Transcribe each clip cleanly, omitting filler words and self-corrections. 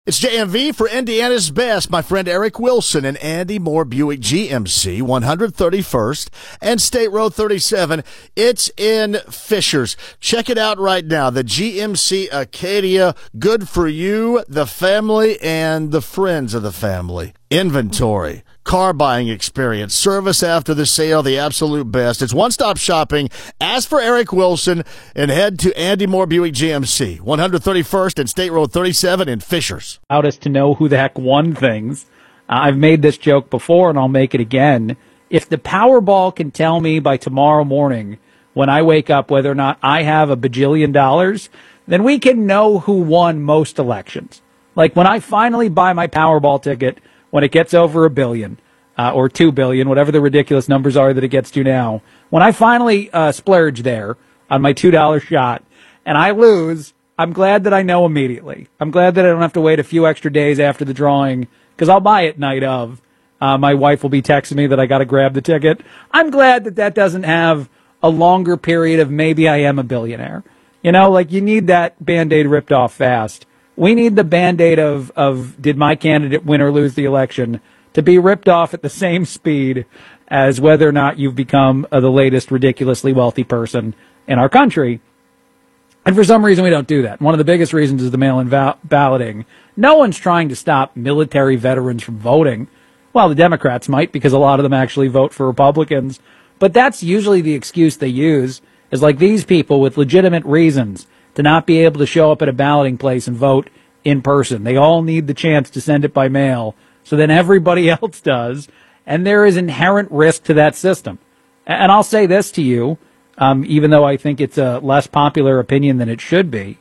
It's JMV for Indiana's best. My friend Eric Wilson and Andy Moore Buick GMC, 131st and State Road 37. It's in Fishers. Check it out right now. The GMC Acadia, good for you, the family, and the friends of the family. Inventory, car buying experience, service after the sale, the absolute best. It's one-stop shopping. Ask for Eric Wilson and head to Andy Moore Buick GMC, 131st and State Road 37 in Fishers. Allowed us to know who the heck won things. I've made this joke before, and I'll make it again. If the Powerball can tell me by tomorrow morning when I wake up whether or not I have a bajillion dollars, then we can know who won most elections. Like when I finally buy my Powerball ticket, when it gets over $1 billion or $2 billion, whatever the ridiculous numbers are that it gets to now, when I finally splurge there on my $2 shot and I lose, I'm glad that I know immediately. I'm glad that I don't have to wait a few extra days after the drawing because I'll buy it night of. My wife will be texting me that I got to grab the ticket. I'm glad that that doesn't have a longer period of maybe I am a billionaire. You know, like you need that Band-Aid ripped off fast. We need the Band-Aid of did my candidate win or lose the election to be ripped off at the same speed as whether or not you've become the latest ridiculously wealthy person in our country. And for some reason, we don't do that. One of the biggest reasons is the mail-in balloting. No one's trying to stop military veterans from voting. Well, the Democrats might because a lot of them actually vote for Republicans. But that's usually the excuse they use is like these people with legitimate reasons to not be able to show up at a balloting place and vote in person. They all need the chance to send it by mail, so then everybody else does, and there is inherent risk to that system. And I'll say this to you, even though I think it's a less popular opinion than it should be,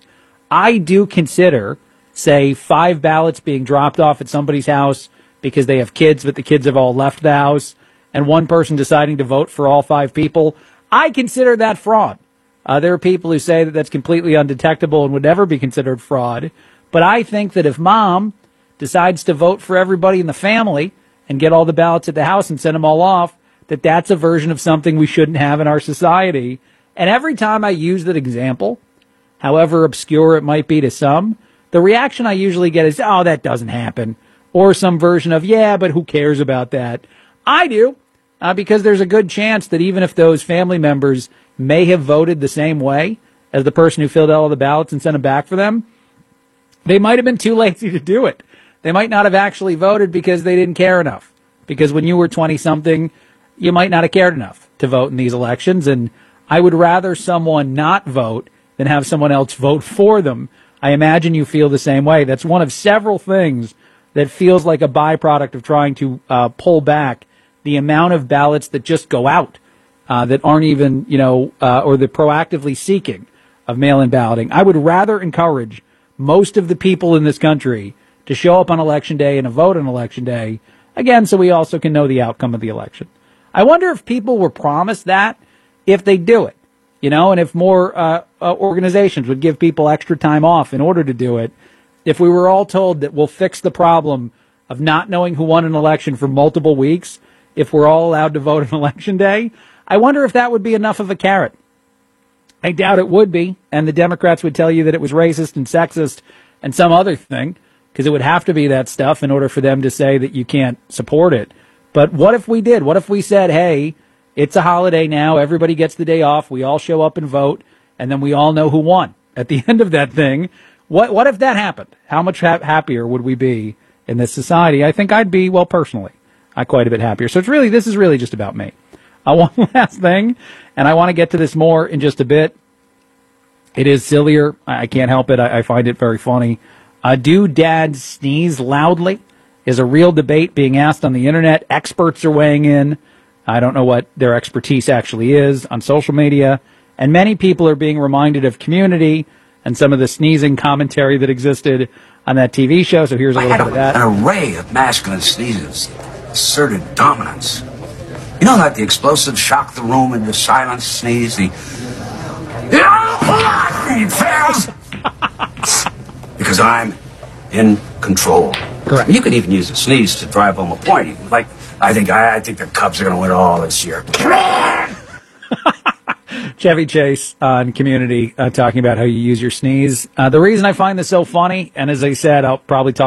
I do consider, say, 5 ballots being dropped off at somebody's house because they have kids, but the kids have all left the house, and one person deciding to vote for all 5 people. I consider that fraud. There are people who say that that's completely undetectable and would never be considered fraud. But I think that if mom decides to vote for everybody in the family and get all the ballots at the house and send them all off, that that's a version of something we shouldn't have in our society. And every time I use that example, however obscure it might be to some, the reaction I usually get is, oh, that doesn't happen. Or some version of, yeah, but who cares about that? I do, because there's a good chance that even if those family members may have voted the same way as the person who filled out all the ballots and sent them back for them, they might have been too lazy to do it. They might not have actually voted because they didn't care enough. Because when you were 20-something, you might not have cared enough to vote in these elections. And I would rather someone not vote than have someone else vote for them. I imagine you feel the same way. That's one of several things that feels like a byproduct of trying to pull back the amount of ballots that just go out. That aren't even, or the proactively seeking of mail-in balloting. I would rather encourage most of the people in this country to show up on Election Day and to vote on Election Day, again, so we also can know the outcome of the election. I wonder if people were promised that, if they do it, and if more organizations would give people extra time off in order to do it. If we were all told that we'll fix the problem of not knowing who won an election for multiple weeks, if we're all allowed to vote on Election Day, I wonder if that would be enough of a carrot. I doubt it would be, and the Democrats would tell you that it was racist and sexist and some other thing, because it would have to be that stuff in order for them to say that you can't support it. But what if we did? What if we said, hey, it's a holiday now, everybody gets the day off, we all show up and vote, and then we all know who won at the end of that thing? What if that happened? How much happier would we be in this society? I think I'd be, well, personally, quite a bit happier. So this is really just about me. One last thing, and I want to get to this more in just a bit. It is sillier. I can't help it. I find it very funny. Do dads sneeze loudly? Is a real debate being asked on the internet. Experts are weighing in. I don't know what their expertise actually is on social media. And many people are being reminded of Community and some of the sneezing commentary that existed on that TV show. So here's a little bit of that. An array of masculine sneezes, asserted dominance. You know, like the explosive shock the room into silence sneeze, because I'm in control. Correct. You could even use a sneeze to drive home a point. Like, I think the Cubs are going to win it all this year. Chevy Chase on Community talking about how you use your sneeze. The reason I find this so funny, and as I said, I'll probably talk